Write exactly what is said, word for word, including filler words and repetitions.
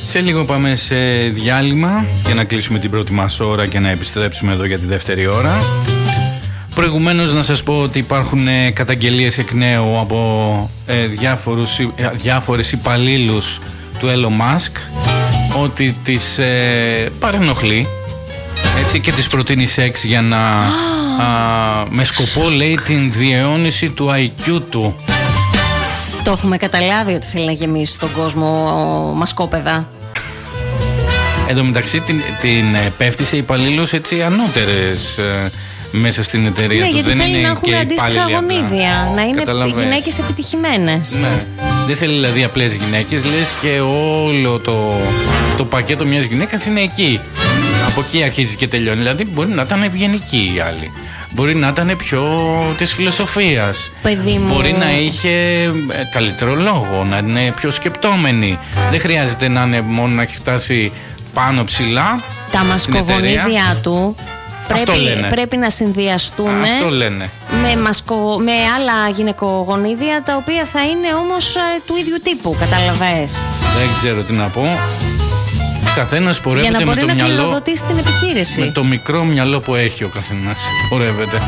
Σε λίγο πάμε σε διάλειμμα για να κλείσουμε την πρώτη μας ώρα και να επιστρέψουμε εδώ για τη δεύτερη ώρα. Προηγουμένως να σας πω ότι υπάρχουν ε, καταγγελίες εκ νέου από ε, διάφορους, ε, διάφορες υπαλλήλους του Elon Musk ότι τις ε, παρενοχλεί, έτσι, και τις προτείνει σεξ για να α, με σκοπό, λέει, την διαιώνιση του άι κιου του. Το έχουμε καταλάβει ότι θέλει να γεμίσει τον κόσμο μασκόπεδα. Εν τω μεταξύ την, την πέφτει υπαλλήλους έτσι ανώτερες ε, μέσα στην εταιρεία ναι, του. Γιατί δεν θέλει είναι να έχουν αντίστοιχα γονίδια, να είναι Καταλαβες. Γυναίκες επιτυχημένες. Ναι. Δεν θέλει δηλαδή απλές γυναίκες, λες και όλο το, το πακέτο μιας γυναίκας είναι εκεί. Από εκεί αρχίζει και τελειώνει. Δηλαδή μπορεί να ήταν ευγενική η άλλη. Μπορεί να ήταν πιο της φιλοσοφίας. Παιδί μου. Μπορεί να είχε καλύτερο λόγο, να είναι πιο σκεπτόμενη. Δεν χρειάζεται να είναι μόνο να έχει φτάσει πάνω ψηλά. Τα μασκογονίδια του πρέπει, πρέπει να συνδυαστούν Αυτό λένε. Με, μασκο, με άλλα γυναικογονίδια, τα οποία θα είναι όμως ε, του ίδιου τύπου. Καταλαβες. Δεν ξέρω τι να πω. Καθένας πορεύεται με το μυαλό. Για να μπορεί να κληροδοτήσει την επιχείρηση. Με το μικρό μυαλό που έχει ο καθένας πορεύεται.